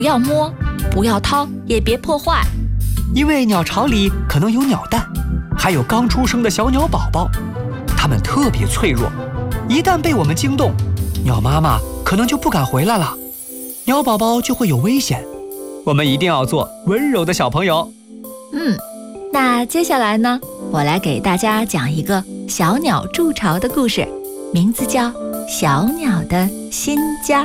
不要摸，不要掏，也别破坏。 因为鸟巢里可能有鸟蛋，还有刚出生的小鸟宝宝，它们特别脆弱，一旦被我们惊动，鸟妈妈可能就不敢回来了，鸟宝宝就会有危险。我们一定要做温柔的小朋友。 那接下来呢，我来给大家讲一个小鸟筑巢的故事，名字叫《小鸟的新家》。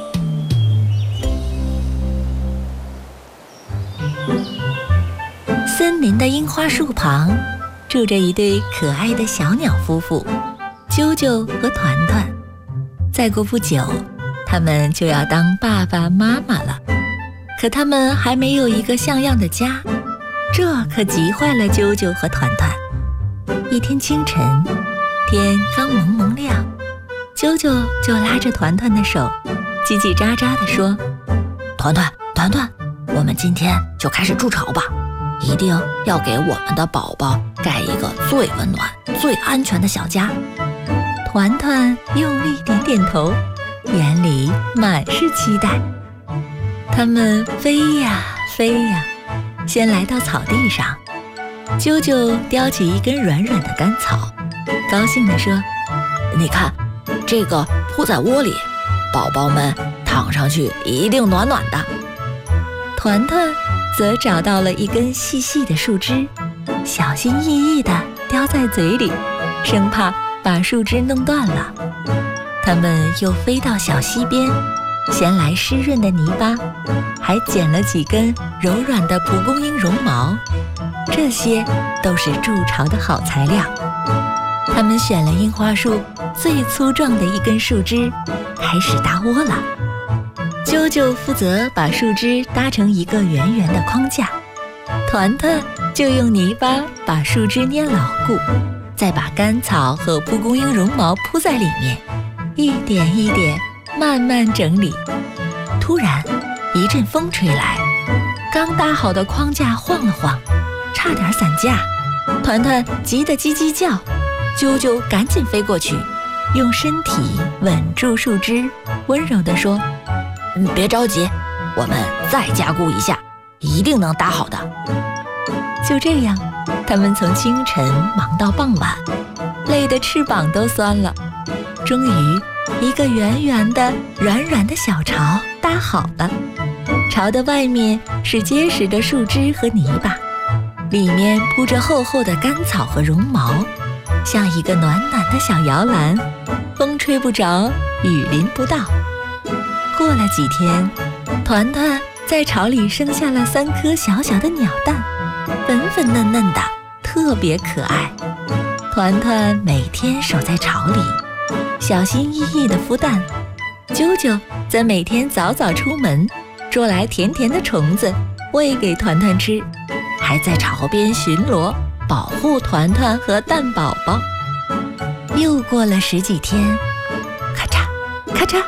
森林的樱花树旁，住着一对可爱的小鸟夫妇，啾啾和团团。再过不久，他们就要当爸爸妈妈了，可他们还没有一个像样的家，这可急坏了啾啾和团团。一天清晨，天刚蒙蒙亮，啾啾就拉着团团的手，叽叽喳喳地说：“团团，我们今天就开始筑巢吧，一定要给我们的宝宝盖一个最温暖、最安全的小家。”团团用力点点头，眼里满是期待。他们飞呀飞呀，先来到草地上，啾啾叼起一根软软的干草，高兴地说：“你看，这个铺在窝里，宝宝们躺上去一定暖暖的。”团团则找到了一根细细的树枝，小心翼翼地叼在嘴里，生怕把树枝弄断了。他们又飞到小溪边，衔来湿润的泥巴，还捡了几根柔软的蒲公英绒毛，这些都是筑巢的好材料。他们选了樱花树最粗壮的一根树枝，开始搭窝了。啾啾负责把树枝搭成一个圆圆的框架，团团就用泥巴把树枝捏牢固，再把干草和蒲公英绒毛铺在里面，一点一点慢慢整理。突然一阵风吹来，刚搭好的框架晃了晃，差点散架。团团急得叽叽叫，啾啾赶紧飞过去，用身体稳住树枝，温柔地说：“别着急，我们再加固一下，一定能搭好的。”就这样，他们从清晨忙到傍晚，累得翅膀都酸了。终于，一个圆圆的、软软的小巢搭好了。巢的外面是结实的树枝和泥巴，里面铺着厚厚的干草和绒毛，像一个暖暖的小摇篮，风吹不着，雨淋不到。过了几天，团团在巢里生下了3颗小小的鸟蛋，粉粉嫩嫩的，特别可爱。团团每天守在巢里，小心翼翼地孵蛋。啾啾则每天早早出门，捉来甜甜的虫子喂给团团吃，还在巢边巡逻，保护团团和蛋宝宝。又过了10几天，咔嚓咔嚓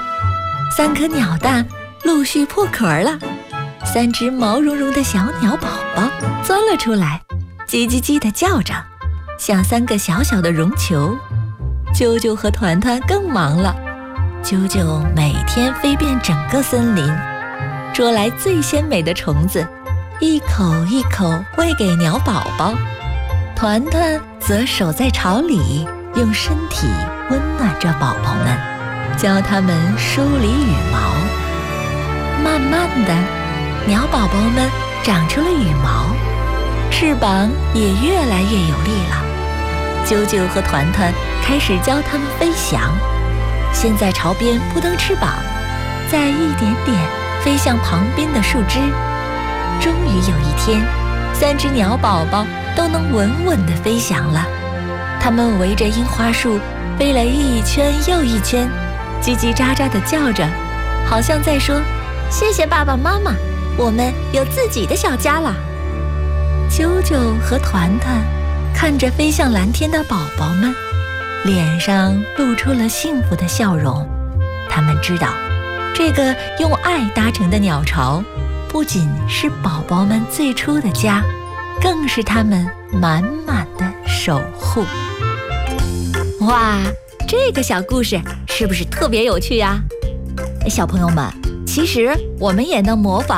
，3颗鸟蛋陆续破壳了，3只毛茸茸的小鸟宝宝钻了出来，叽叽叽地叫着，像3个小小的绒球。啾啾和团团更忙了，啾啾每天飞遍整个森林，捉来最鲜美的虫子，一口一口喂给鸟宝宝。团团则守在巢里，用身体温暖着宝宝们，教他们梳理羽毛。慢慢的，鸟宝宝们长出了羽毛，翅膀也越来越有力了。啾啾和团团开始教他们飞翔，先在巢边扑腾翅膀，再一点点飞向旁边的树枝。终于有一天，3只鸟宝宝都能稳稳地飞翔了。它们围着樱花树飞了一圈又一圈，叽叽喳喳地叫着，好像在说：“谢谢爸爸妈妈，我们有自己的小家了。”啾啾和团团看着飞向蓝天的宝宝们，脸上露出了幸福的笑容。他们知道，这个用爱搭成的鸟巢，不仅是宝宝们最初的家，更是他们满满的守护。哇，这个小故事是不是特别有趣呀？小朋友们，其实我们也能模仿